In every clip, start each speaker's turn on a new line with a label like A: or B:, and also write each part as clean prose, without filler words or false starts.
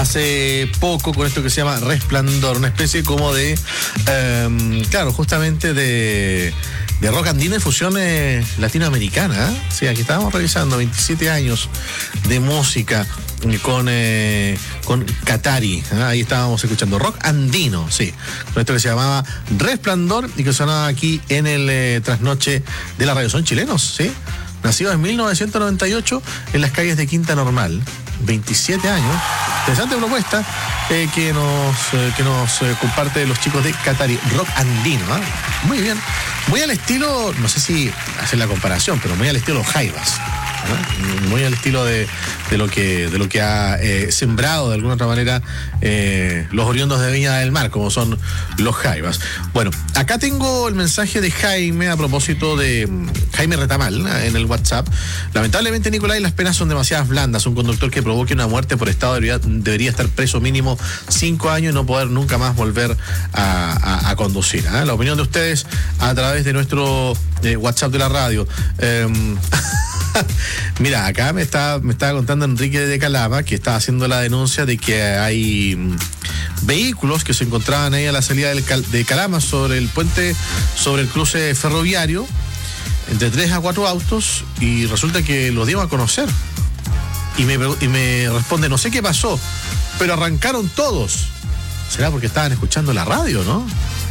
A: hace poco con esto que se llama Resplandor, una especie como de, claro, justamente de rock andino y fusión latinoamericana. Sí, aquí estábamos revisando 27 años de música con Katari. Ahí estábamos escuchando rock andino, sí, con esto que se llamaba Resplandor y que sonaba aquí en el trasnoche de la radio. Son chilenos, sí, nacidos en 1998 en las calles de Quinta Normal. 27 años. Interesante propuesta que nos comparte los chicos de Katari, rock andino. Muy bien, muy al estilo, no sé si hacer la comparación, pero muy al estilo Jaivas, muy al estilo de lo que ha sembrado de alguna otra manera los oriundos de Viña del Mar, como son los Jaivas. Bueno, acá tengo el mensaje de Jaime a propósito de Jaime Retamal en el WhatsApp. Lamentablemente, Nicolás, las penas son demasiadas blandas. Un conductor que provoque una muerte por estado debería estar preso mínimo 5 años y no poder nunca más volver a conducir. La opinión de ustedes a través de nuestro WhatsApp de la radio. Mira, acá me estaba contando Enrique de Calama que estaba haciendo la denuncia de que hay vehículos que se encontraban ahí a la salida de Calama sobre el puente, sobre el cruce ferroviario, entre 3 a 4 autos, y resulta que los dieron a conocer. Y me responde, no sé qué pasó, pero arrancaron todos. ¿Será porque estaban escuchando la radio, no?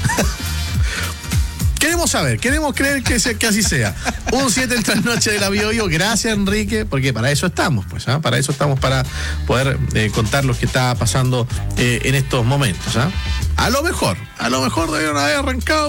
A: Queremos saber, queremos creer que así sea. Un 7 el trasnoche de la Bio. Gracias, Enrique, porque para eso estamos, pues, para eso estamos, para poder contar lo que está pasando en estos momentos. A lo mejor debieron haber arrancado